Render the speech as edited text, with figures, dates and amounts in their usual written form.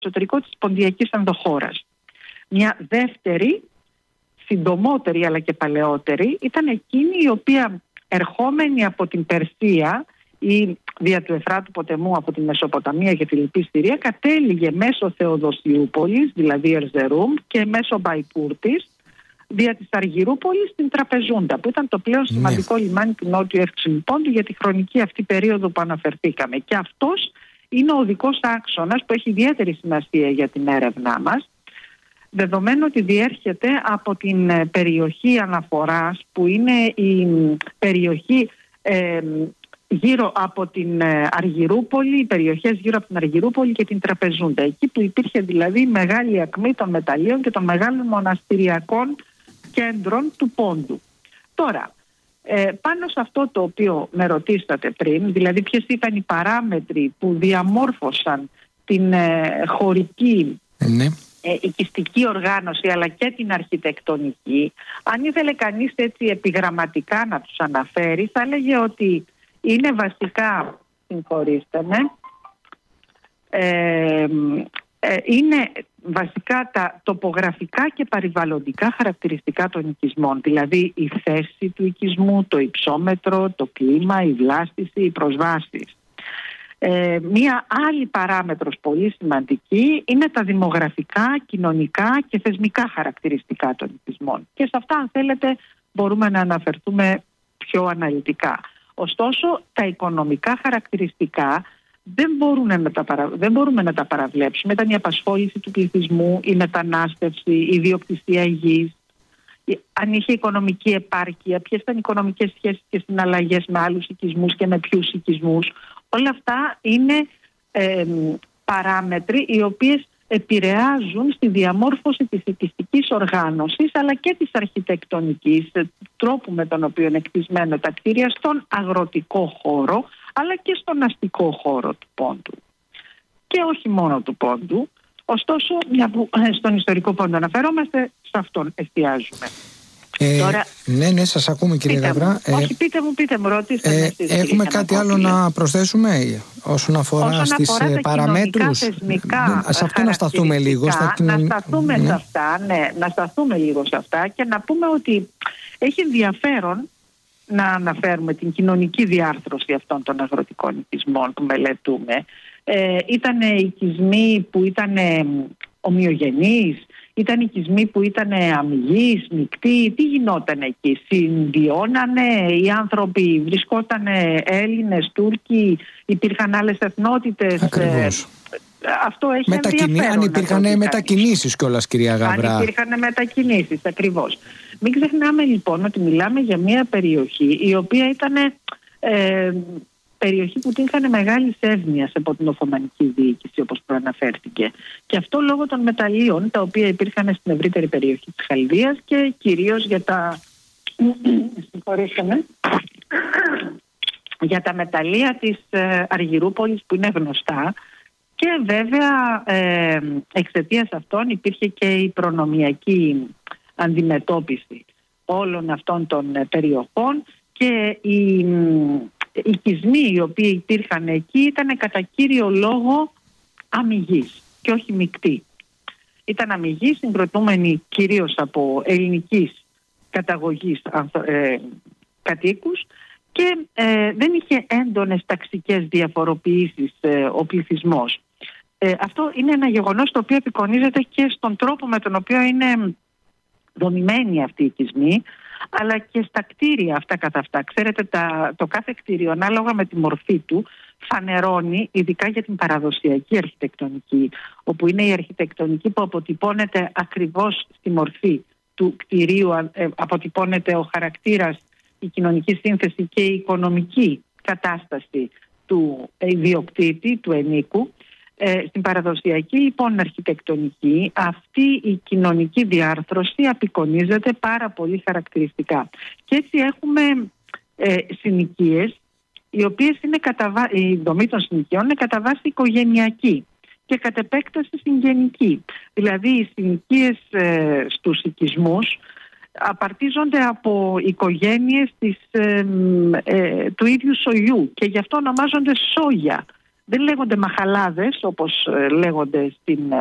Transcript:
εσωτερικό της ποντιακής ενδοχώρας. Μια δεύτερη, συντομότερη αλλά και παλαιότερη, ήταν εκείνη η οποία ερχόμενη από την Περσία ή δια του Εφράτου ποταμού από τη Μεσοποταμία και τη Λυπή Συρία, κατέληγε μέσω Θεοδοσιούπολης, δηλαδή Ερζερούμ, και μέσω Μπαϊπούρτης δια της Αργυρούπολης στην Τραπεζούντα, που ήταν το πλέον σημαντικό λιμάνι του νότιου εύξηνου πόντου για τη χρονική αυτή περίοδο που αναφερθήκαμε. Και αυτός είναι ο οδικός άξονας που έχει ιδιαίτερη σημασία για την έρευνά μας, δεδομένου ότι διέρχεται από την περιοχή αναφοράς, που είναι η περιοχή γύρω από την Αργυρούπολη, οι περιοχές γύρω από την Αργυρούπολη και την Τραπεζούντα, εκεί που υπήρχε δηλαδή μεγάλη ακμή των μεταλλίων και των μεγάλων μοναστηριακών κέντρων του πόντου. Τώρα, πάνω σε αυτό το οποίο με ρωτήσατε πριν, δηλαδή ποιες ήταν οι παράμετροι που διαμόρφωσαν την χωρική οικιστική οργάνωση αλλά και την αρχιτεκτονική, αν ήθελε κανείς έτσι επιγραμματικά να τους αναφέρει, θα έλεγε ότι είναι βασικά, συγχωρήστε με, είναι βασικά τα τοπογραφικά και περιβαλλοντικά χαρακτηριστικά των οικισμών, δηλαδή η θέση του οικισμού, το υψόμετρο, το κλίμα, η βλάστηση, οι προσβάσεις. Μία άλλη παράμετρος πολύ σημαντική είναι τα δημογραφικά, κοινωνικά και θεσμικά χαρακτηριστικά των οικισμών. Και σε αυτά, αν θέλετε, μπορούμε να αναφερθούμε πιο αναλυτικά. Ωστόσο, τα οικονομικά χαρακτηριστικά δεν μπορούμε να τα παραβλέψουμε. Ήταν η απασχόληση του πληθυσμού, η μετανάστευση, η ιδιοκτησία γης, αν είχε οικονομική επάρκεια, ποιες ήταν οι οικονομικές σχέσεις και συναλλαγές με άλλους οικισμούς και με ποιους οικισμούς. Όλα αυτά είναι παράμετροι οι οποίες επηρεάζουν στη διαμόρφωση της οικιστικής οργάνωσης αλλά και της αρχιτεκτονικής, τρόπου με τον οποίο είναι κτισμένα τα κτίρια στον αγροτικό χώρο αλλά και στον αστικό χώρο του πόντου. Και όχι μόνο του πόντου, ωστόσο μια που στον ιστορικό πόντο αναφερόμαστε, σε αυτόν εστιάζουμε. Τώρα, ναι, σας ακούμε κύριε Γαβρά. Όχι, πείτε μου, ρωτήστε με εσείς. Έχουμε κάτι άλλο να προσθέσουμε όσον αφορά στις παραμέτρους? Σε αυτό να σταθούμε λίγο. Να σταθούμε λίγο σε αυτά και να πούμε ότι έχει ενδιαφέρον να αναφέρουμε την κοινωνική διάρθρωση αυτών των αγροτικών οικισμών που μελετούμε. Ήταν οικισμοί που ήταν ομοιογενείς, ήταν οικισμοί που ήταν αμυγείς, μεικτοί, τι γινόταν εκεί? Συνδυώνανε οι άνθρωποι, βρισκότανε Έλληνες, Τούρκοι, υπήρχαν άλλες εθνότητες? Ακριβώς. Αυτό έχει ενδιαφέρον. Αν υπήρχαν μετακινήσεις κιόλας, κυρία Γαβρά. Αν υπήρχαν μετακινήσεις, ακριβώς. Μην ξεχνάμε λοιπόν ότι μιλάμε για μια περιοχή η οποία ήταν περιοχή που είχαν μεγάλη εύνοια από την Οθωμανική διοίκηση, όπως προαναφέρθηκε. Και αυτό λόγω των μεταλλίων τα οποία υπήρχαν στην ευρύτερη περιοχή της Χαλδίας και κυρίως για τα για τα μεταλλεία της Αργυρούπολης που είναι γνωστά. Και βέβαια εξαιτίας αυτών υπήρχε και η προνομιακή αντιμετώπιση όλων αυτών των περιοχών και οι οικισμοί οι οποίοι υπήρχαν εκεί ήταν κατά κύριο λόγο αμυγείς και όχι μεικτοί. Ήταν αμυγείς, συγκροτούμενοι κυρίως από ελληνικής καταγωγής κατοίκους και δεν είχε έντονες ταξικές διαφοροποιήσεις ο πληθυσμός. Αυτό είναι ένα γεγονός το οποίο απεικονίζεται και στον τρόπο με τον οποίο είναι δομημένοι αυτοί οι οικισμοί, αλλά και στα κτίρια αυτά καθ' αυτά. Ξέρετε, το κάθε κτίριο ανάλογα με τη μορφή του φανερώνει, ειδικά για την παραδοσιακή αρχιτεκτονική, όπου είναι η αρχιτεκτονική που αποτυπώνεται ακριβώς στη μορφή του κτιρίου, αποτυπώνεται ο χαρακτήρας, η κοινωνική σύνθεση και η οικονομική κατάσταση του ιδιοκτήτη, του ενίκου. Στην παραδοσιακή λοιπόν αρχιτεκτονική αυτή η κοινωνική διάρθρωση απεικονίζεται πάρα πολύ χαρακτηριστικά. Και έτσι έχουμε συνοικίες οι οποίες είναι η δομή των συνοικιών είναι κατά βάση οικογενειακή και κατ' επέκταση συγγενική. Δηλαδή οι συνοικίες στους οικισμούς απαρτίζονται από οικογένειες του ίδιου σογιού και γι' αυτό ονομάζονται σόγια. δεν λέγονται μαχαλάδες όπως λέγονται στην